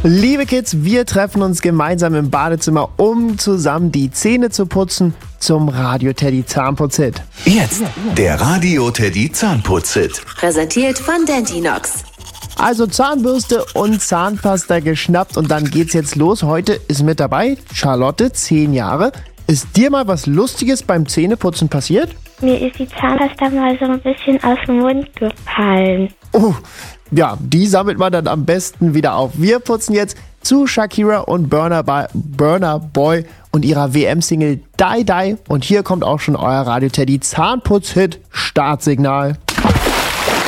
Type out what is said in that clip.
Liebe Kids, wir treffen uns gemeinsam im Badezimmer, um zusammen die Zähne zu putzen zum Radio Teddy Zahnputz-Hit. Jetzt der Radio Teddy Zahnputz-Hit. Präsentiert von Dentinox. Also Zahnbürste und Zahnpasta geschnappt und dann geht's jetzt los. Heute ist mit dabei Charlotte, 10 Jahre. Ist dir mal was Lustiges beim Zähneputzen passiert? Mir ist die Zahnpasta mal so ein bisschen aus dem Mund gefallen. Oh, ja, die sammelt man dann am besten wieder auf. Wir putzen jetzt zu Shakira und Burna Boy und ihrer WM-Single Die Die. Und hier kommt auch schon euer Radio Teddy Zahnputz-Hit Startsignal.